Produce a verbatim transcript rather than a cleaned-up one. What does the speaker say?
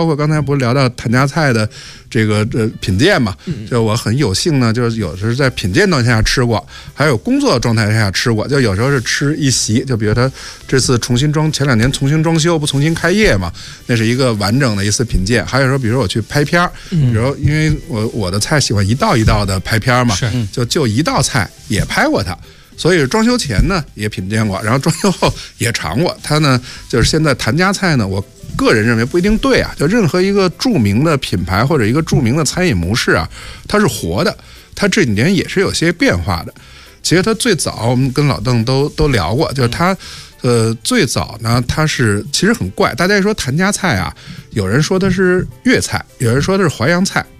包括刚才不是聊到谭家菜的这个呃品鉴嘛，就我很有幸呢，就是有时在品鉴状态下吃过，还有工作状态下吃过，就有时候是吃一席，就比如他这次重新装，前两年重新装修不重新开业嘛，那是一个完整的一次品鉴。还有说，比如我去拍片儿，比如因为我我的菜喜欢一道一道的拍片嘛，就就一道菜也拍过它。所以装修前呢也品鉴过，然后装修后也尝过。它呢就是现在谭家菜呢，我个人认为不一定对啊。就任何一个著名的品牌或者一个著名的餐饮模式啊，它是活的，它这几年也是有些变化的。其实它最早我们跟老邓都都聊过，就是它呃最早呢它是其实很怪，大家一说谭家菜啊，有人说它是粤菜，有人说它是淮扬菜。